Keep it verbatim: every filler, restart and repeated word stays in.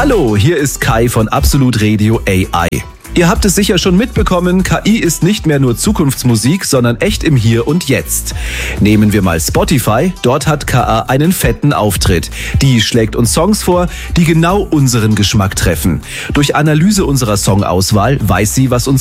Hallo, hier ist Kai von Absolut Radio A I. Ihr habt es sicher schon mitbekommen, K I ist nicht mehr nur Zukunftsmusik, sondern echt im Hier und Jetzt. Nehmen wir mal Spotify, dort hat K I einen fetten Auftritt. Die schlägt uns Songs vor, die genau unseren Geschmack treffen. Durch Analyse unserer Songauswahl weiß sie, was uns